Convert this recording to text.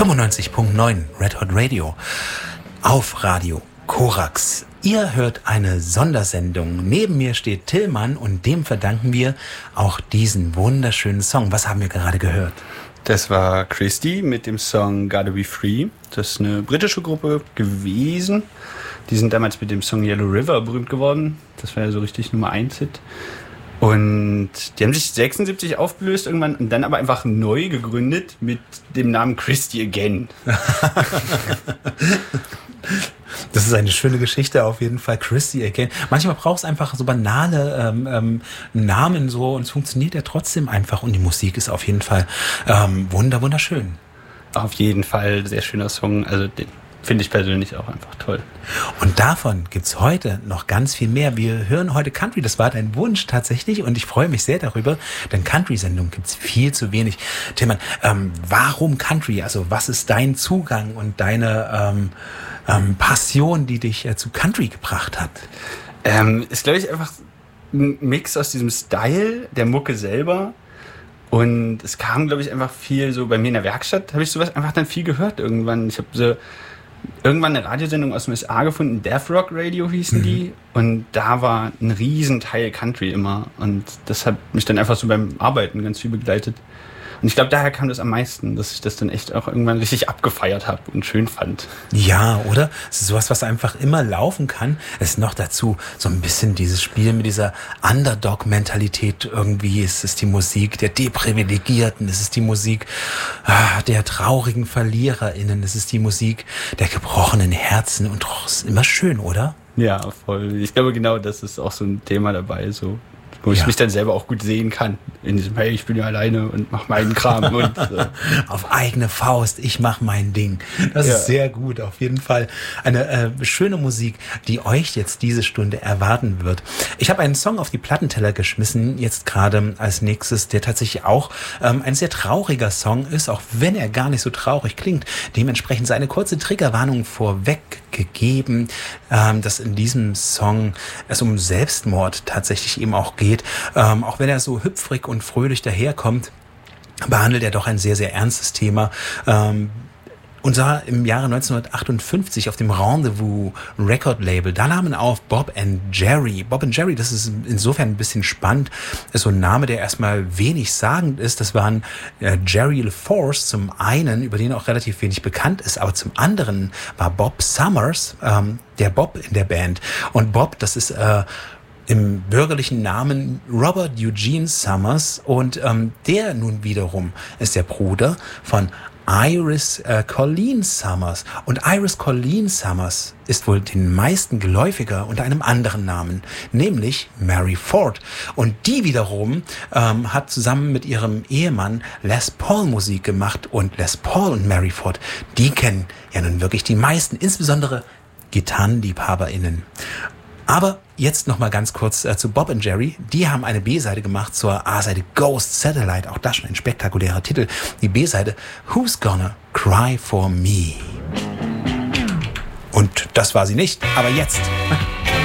95.9 Red Hot Radio auf Radio Korax. Ihr hört eine Sondersendung. Neben mir steht Tillmann und dem verdanken wir auch diesen wunderschönen Song. Was haben wir gerade gehört? Das war Christie mit dem Song Gotta Be Free. Das ist eine britische Gruppe gewesen. Die sind damals mit dem Song Yellow River berühmt geworden. Das war ja so richtig Nummer 1 Hit. Und die haben sich 76 aufgelöst irgendwann und dann aber einfach neu gegründet mit dem Namen Christie Again. Das ist eine schöne Geschichte auf jeden Fall, Christie Again. Manchmal braucht es einfach so banale Namen so und es funktioniert ja trotzdem einfach und die Musik ist auf jeden Fall wunderschön. Auf jeden Fall, sehr schöner Song, also den finde ich persönlich auch einfach toll. Und davon gibt's heute noch ganz viel mehr. Wir hören heute Country, das war dein Wunsch tatsächlich und ich freue mich sehr darüber, denn Country-Sendungen gibt's viel zu wenig. Tillmann, warum Country? Also was ist dein Zugang und deine Passion, die dich zu Country gebracht hat? Ist, glaube ich, einfach ein Mix aus diesem Style der Mucke selber. Und es kam, glaube ich, einfach viel so bei mir in der Werkstatt, habe ich sowas einfach dann viel gehört irgendwann. Ich habe so irgendwann eine Radiosendung aus den USA gefunden, Death Rock Radio hießen die. Und da war ein Riesenteil Country immer. Und das hat mich dann einfach so beim Arbeiten ganz viel begleitet. Und ich glaube, daher kam das am meisten, dass ich das dann echt auch irgendwann richtig abgefeiert habe und schön fand. Ja, oder? Es ist sowas, was einfach immer laufen kann. Es ist noch dazu so ein bisschen dieses Spiel mit dieser Underdog-Mentalität irgendwie. Es ist die Musik der Deprivilegierten, es ist die Musik der traurigen VerliererInnen, es ist die Musik der gebrochenen Herzen und doch ist immer schön, oder? Ja, voll. Ich glaube, genau das ist auch so ein Thema dabei, so. Wo ich mich dann selber auch gut sehen kann. In diesem, hey, ich bin ja alleine und mach meinen Kram. Und, auf eigene Faust, ich mach mein Ding. Das ist sehr gut, auf jeden Fall. Eine schöne Musik, die euch jetzt diese Stunde erwarten wird. Ich habe einen Song auf die Plattenteller geschmissen, jetzt gerade als nächstes, der tatsächlich auch ein sehr trauriger Song ist, auch wenn er gar nicht so traurig klingt. Dementsprechend eine kurze Triggerwarnung vorweg gegeben, dass in diesem Song es um Selbstmord tatsächlich eben auch geht. Auch wenn er so hüpfrig und fröhlich daherkommt, behandelt er doch ein sehr, sehr ernstes Thema. Und zwar im Jahre 1958 auf dem Rendezvous Record Label. Da nahmen auf Bob and Jerry. Bob and Jerry, das ist insofern ein bisschen spannend. Das ist so ein Name, der erstmal wenig sagend ist. Das waren Jerry LaForce zum einen, über den auch relativ wenig bekannt ist. Aber zum anderen war Bob Summers, der Bob in der Band. Und Bob, das ist im bürgerlichen Namen Robert Eugene Summers und der nun wiederum ist der Bruder von Iris Colleen Summers. Und Iris Colleen Summers ist wohl den meisten geläufiger unter einem anderen Namen, nämlich Mary Ford. Und die wiederum hat zusammen mit ihrem Ehemann Les Paul Musik gemacht. Und Les Paul und Mary Ford, die kennen ja nun wirklich die meisten, insbesondere GitarrenliebhaberInnen. Aber jetzt noch mal ganz kurz zu Bob and Jerry. Die haben eine B-Seite gemacht zur A-Seite Ghost Satellite. Auch das schon ein spektakulärer Titel. Die B-Seite Who's Gonna Cry For Me? Und das war sie nicht. Aber jetzt